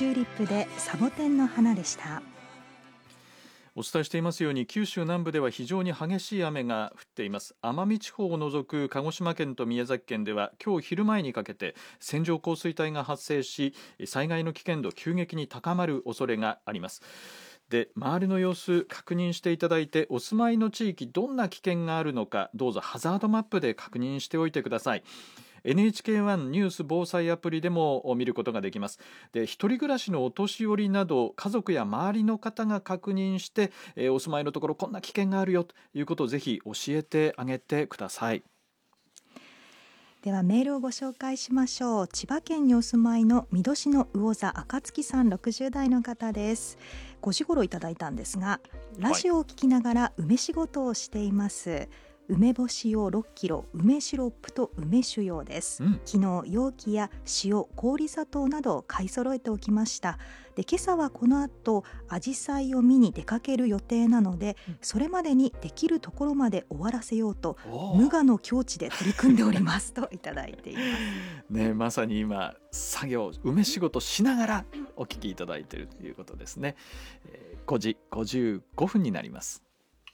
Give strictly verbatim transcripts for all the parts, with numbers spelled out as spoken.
チューリップでサボテンの花でした。 お伝えしていますように、九州南部では非常に激しい雨が降っています。奄美地方を除く鹿児島県と宮崎県では今日昼前にかけて線状降水帯が発生し、災害の危険度急激に高まる恐れがあります。で、周りの様子確認していただいて、お住まいの地域どんな危険があるのか、どうぞハザードマップで確認しておいてください。エヌエイチケーワン ニュース防災アプリでも見ることができます。で、一人暮らしのお年寄りなど家族や周りの方が確認して、えー、お住まいのところこんな危険があるよということをぜひ教えてあげてください。 ではメールをご紹介しましょう。千葉県にお住まいの水戸市の魚座暁さん、ろくじゅう代の方です。ごじ頃いただいたんですが、ラジオを聞きながら梅仕事をしています、はい。梅干しをろっキロ、梅シロップと梅酒用です、うん、昨日容器や塩、氷砂糖などを買い揃えておきました。で、今朝はこの後アジサイを見に出かける予定なので、うん、それまでにできるところまで終わらせようと無我の境地で取り組んでおりますといただいていますね、まさに今作業、梅仕事しながらお聞きいただいているということですね。ごじごじゅうごふんになります。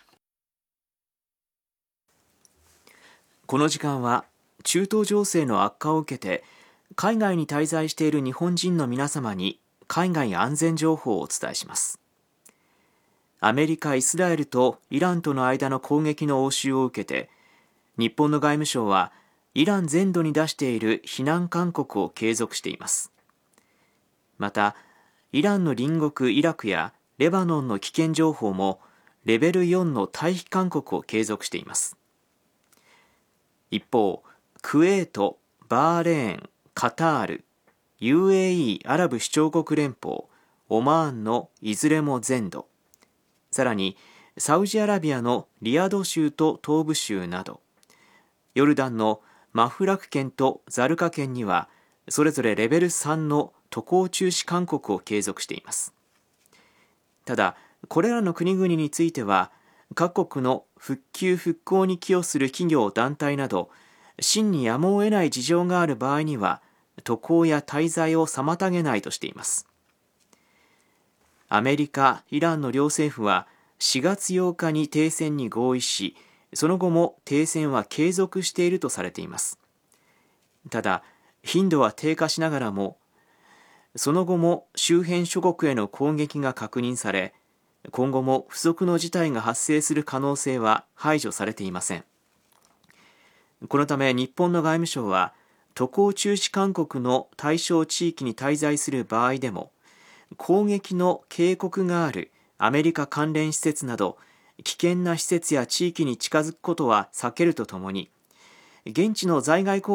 この時間は中東情勢の悪化を受けて海外に滞在している日本人の皆様に海外安全情報をお伝えします。アメリカ、イスラエルとイランとの間の攻撃の応酬を受けて、日本の外務省はイラン全土に出している避難勧告を継続しています。また、イランの隣国イラクやレバノンの危険情報もレベルよんの退避勧告を継続しています。一方、クウェート、バーレーン、カタール、ユーエーイー アラブ首長国連邦、オマーンのいずれも全土、さらにサウジアラビアのリヤド州と東部州など、ヨルダンのマフラク県とザルカ県にはそれぞれレベルさんの渡航中止勧告を継続しています。ただ、これらの国々については各国の復旧復興に寄与する企業団体など真にやむを得ない事情がある場合には渡航や滞在を妨げないとしています。アメリカ、イランの両政府はしがつようかに停戦に合意し、その後も停戦は継続しているとされています。ただ、頻度は低下しながらもその後も周辺諸国への攻撃が確認され、今後も不測の事態が発生する可能性は排除されていません。このため日本の外務省は渡航中止勧告の対象地域に滞在する場合でも攻撃の警告があるアメリカ関連施設など危険な施設や地域に近づくことは避けるとともに、現地の在外公